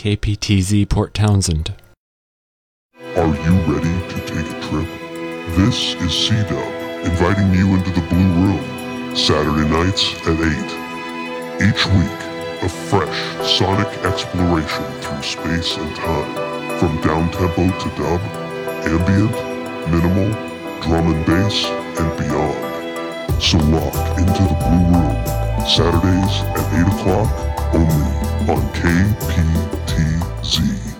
KPTZ Port Townsend. Are you ready to take a trip? This is C-Dub, inviting you into the Blue Room, Saturday nights at 8. Each week, a fresh sonic exploration through space and time, from downtempo to dub, ambient, minimal, drum and bass, and beyond. So lock into the Blue Room, Saturdays at 8 o'clock, only on KPTZ.